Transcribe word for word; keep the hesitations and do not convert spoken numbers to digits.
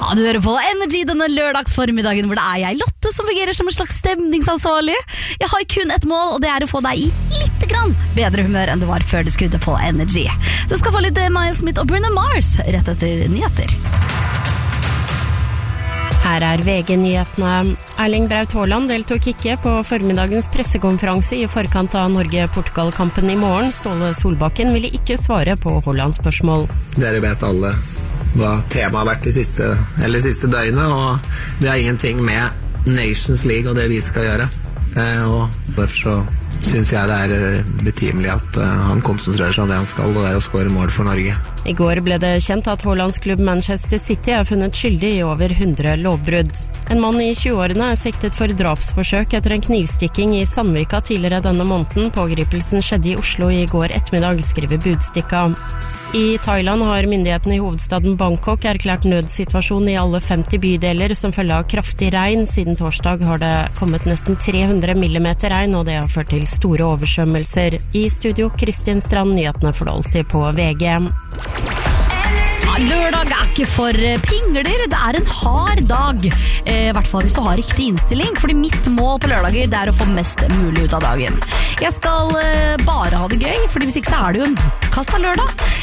Ja, du hører på Energy denne lørdagsformiddagen, hvor det er jeg, Lotte, som fungerer som en slags stemningsansvarlig. Jeg har kun et mål, og det er å få deg i litt grann bedre humør enn det var før du skrudde på Energy. Du skal få litt Miles Smith og Bruno Mars rett etter nyheter. Her er V G-nyhetene. Erling Braut Haaland deltok ikke på formiddagens pressekonferanse i forkant av Norge-Portugal-kampen i morgen. Ståle Solbakken ville ikke svare på Haalands spørsmål. Dere vet alle hva temaet har vært de siste, eller siste døgnet, og det har ingenting med Nations League og det vi skal gjøre. Eh, og derfor så synes jeg det er betimelig at uh, han konsentrerer seg om det han skal, og det er å skåre mål for Norge. I går ble det kjent at Haalands klubb Manchester City er funnet skyldig i over hundre lovbrudd. En mann i tjueårene er siktet for drapsforsøk etter en knivstikking i Sandvika tidligere denne måneden. Pågripelsen skjedde i Oslo i går ettermiddag, skriver Budstikka. I Thailand har myndighetene i hovedstaden Bangkok erklært nødsituasjon i alle femti bydeler som følge av kraftig regn. Siden torsdag har det kommet nesten tre hundre millimeter regn, og det har ført til store oversvømmelser. I studio, Kristin Strand, nyhetene får du alltid på V G. Lørdag er ikke for pingler, det er en hard dag, eh, i hvert fall hvis du har riktig innstilling, fordi mitt mål på lørdager det er å få mest mulig ut av dagen. Jeg skal eh, bare ha det gøy, fordi hvis ikke så er det jo en bortkastet lørdag.